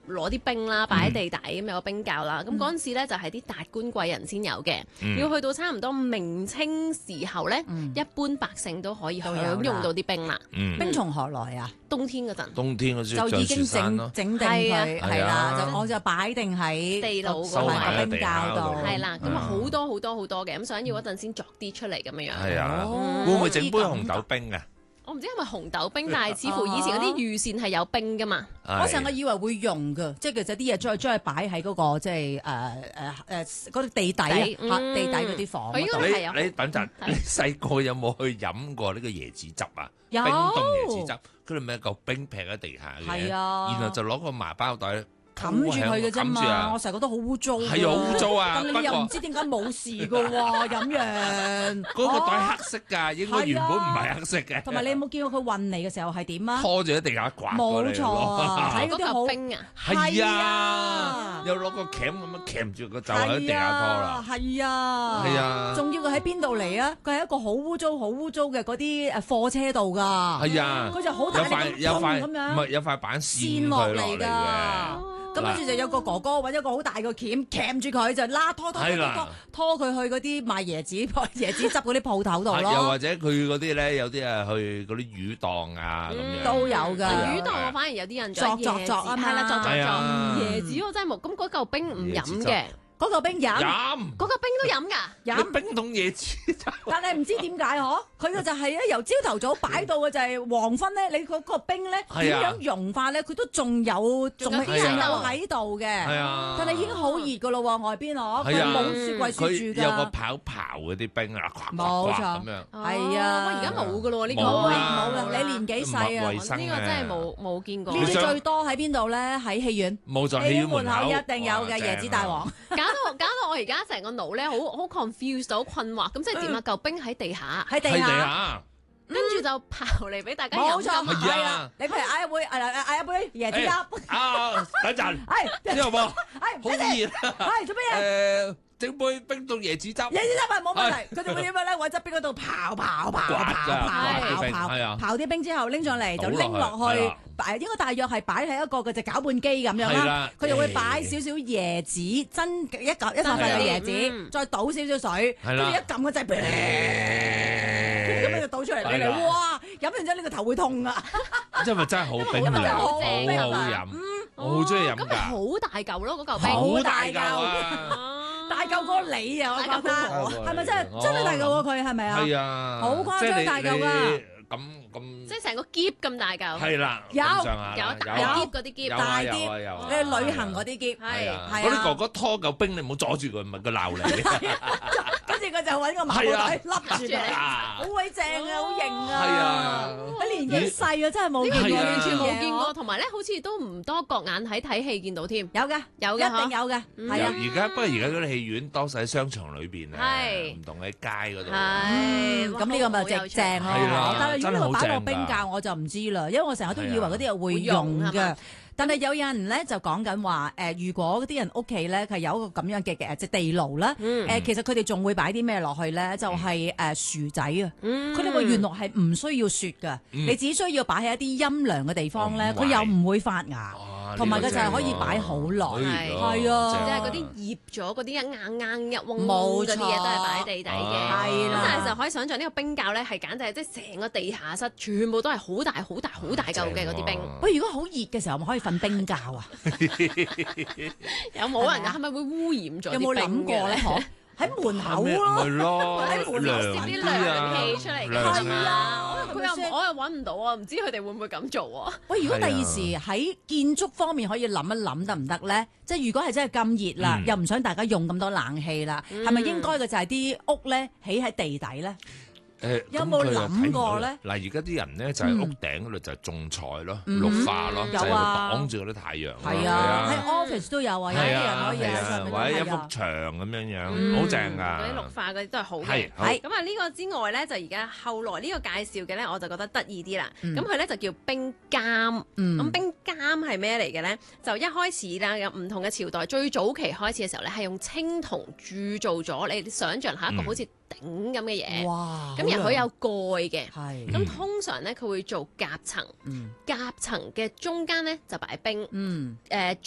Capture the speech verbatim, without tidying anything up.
攞啲冰啦，擺喺地底咁有個冰窖啦。咁嗰陣時咧就係啲達官貴人先有嘅，要去到差唔多明清時候咧，一般百姓都可以享用到啲冰啦。 冰從何來啊？ 冬天嗰陣， 冬天嗰時就已經整整定佢，係啦，就我就擺定喺地牢收埋喺冰窖度， 係啦，咁啊好多好多好多嘅，咁想要嗰陣先作啲出嚟咁樣樣。 係啊，會唔會整杯紅豆冰啊？ 我唔知係咪紅豆冰，但係似乎以前嗰啲御膳係有冰噶嘛。 我成日以為會溶噶，即係其實啲嘢將將佢擺喺嗰個即係誒誒誒嗰啲地底啊，地底嗰啲房嗰度。 你你等陣，你細個有冇去飲過呢個椰子汁啊？ 有冰凍椰子汁，佢哋咪有嚿冰劈喺地下嘅， 係啊， 然後就攞個麻包袋冚住佢嘅啫嘛，我成日覺得好污糟。 係啊，好污糟啊！ 但你又唔知點解冇事嘅喎，飲完嗰個袋黑色㗎，應該原本唔係黑色嘅。 同埋你有冇見過佢運嚟嘅時候係點啊？ 拖住喺地下刮過嚟。 冇錯啊，睇嗰啲好冰啊！ 係啊，又攞個鉗咁樣鉗住個就喺地下拖啦。 係啊， 係啊， 仲要佢喺邊度嚟啊？佢係一個好污糟、好污糟嘅嗰啲誒貨車度㗎。 係啊， 佢就好大力咁咁樣， 唔係有塊板線落嚟㗎。咁跟住就有個哥哥揾一個好大個鉗鉗住佢，就拉拖拖拖拖拖佢去嗰啲賣椰子椰子汁嗰啲鋪頭度咯。 又或者佢嗰啲咧，有啲啊去嗰啲魚檔啊咁樣都有㗎。 魚檔我反而有啲印象， 作作作啊嘛， 係啦，作作作。 椰椰子我真係冇，咁嗰嚿冰唔飲嘅。 嗰嚿冰飲， 嗰嚿冰都飲㗎， 飲冰凍椰子汁。 但係唔知點解嗬，佢嘅就係咧由朝頭早擺到嘅就係黃昏咧，你嗰個冰咧點樣融化咧，佢都仲有仲係有喺度嘅。係啊，但係已經好熱㗎咯喎，外邊嗬，佢冇雪櫃雪住㗎。 有個泡泡嗰啲冰啊， 冇錯咁樣。 係啊， 我而家冇㗎咯呢個。 冇啊冇啦，你年紀細啊， 呢個真係冇冇見過。 呢啲最多喺邊度咧？喺戲院。 冇錯，戲院門口一定有嘅椰子大王。 搞到搞到我而家成個腦咧，好好 confused，好困惑。咁即係點啊？嚿冰喺地下， 喺地下， 跟住就刨嚟俾大家飲。 冇錯，係啊！你譬如嗌一杯，誒嗌一杯椰子汁。 啊，等陣， 係知道冇？ 係好熱。 係做咩嘢？ 誒，整杯冰凍椰子汁。椰子汁係冇問題，佢就會點樣咧？喺側邊嗰度刨刨刨刨刨刨刨啲冰之後拎上嚟就拎落去。應該大約係擺喺一個嘅隻攪拌機咁樣啦，佢就會擺少少椰子，真一嚿一塊塊嘅椰子，再倒少少水，跟住一撳個掣，咁樣就倒出嚟俾你。哇！飲完之後呢個頭會痛啊！ 因為真係好冰涼，好好飲，我好中意飲㗎。 咁咪好大嚿咯，嗰嚿冰好大嚿啊！ 大嚿過你啊！我覺得係咪真係真係大嚿過佢係咪啊？ 係啊， 好誇張大嚿㗎！ 咁咁， 即係成個篋咁大嚿。 係啦， 有有有大篋嗰啲篋， 大啲，你旅行嗰啲篋， 係啊， 嗰啲哥哥拖嚿冰，你唔好阻住佢，唔係佢鬧你。 跟住佢就揾個麻布袋笠住你，好鬼正啊，好型啊！ 係啊， 佢年紀細啊，真係冇呢個見過， 完全冇見過，同埋咧好似都唔多角眼喺睇戲見到添。 有嘅， 有嘅， 一定有嘅。係啊， 而家不過而家嗰啲戲院多晒喺商場裏邊啊，唔同喺街嗰度。 係，咁呢個咪直正咯。但係如果你話擺落冰窖，我就唔知啦，因為我成日都以為嗰啲係會用嘅。但係有人咧就講緊話，誒，如果啲人屋企咧係有一個咁樣嘅嘅即地牢啦，誒，其實佢哋仲會擺啲咩落去咧？就係誒薯仔啊，佢哋話原來係唔需要雪㗎，你只需要擺喺一啲陰涼嘅地方咧，佢又唔會發芽，同埋佢就係可以擺好耐，係啊， 即係嗰啲醃咗嗰啲硬硬一燶燶嗰啲嘢都係擺喺地底嘅，係啦。但係就可以想象呢個冰窖咧係簡直係即係成個地下室全部都係好大好大好大嚿嘅嗰啲冰。 喂，如果好熱嘅時候，咪可以瞓冰窖啊？ 有冇人啊？係咪會污染咗？ 有冇諗過咧？嗬，喺門口咯， 喺門口攝啲涼氣出嚟嘅。係啊，佢又我又揾唔到啊，唔知佢哋會唔會咁做啊？ 喂，如果第二時喺建築方面可以諗一諗得唔得咧？即係如果係真係咁熱啦，又唔想大家用咁多冷氣啦，係咪應該嘅就係啲屋咧起喺地底咧？ 誒， 有冇諗過咧？ 嗱，而家啲人咧就喺屋頂嗰度就種菜咯，綠化咯，就係擋住嗰啲太陽。 係啊，喺 office 都有啊，有啲人可以喺上面， 或者一幅牆咁樣樣，好正噶。 嗰啲綠化嗰啲都係好嘅。 係咁啊，呢個之外咧，就而家後來呢個介紹嘅咧，我就覺得得意啲啦。咁佢咧就叫冰監。咁冰監係咩嚟嘅咧？就一開始啦，有唔同嘅朝代，最早期開始嘅時候咧，係用青銅鑄造咗。你想象下一個好似頂咁嘅嘢。 哇！ 咁然後佢有蓋嘅， 係咁通常咧佢會做夾層，夾層嘅中間咧就擺冰，誒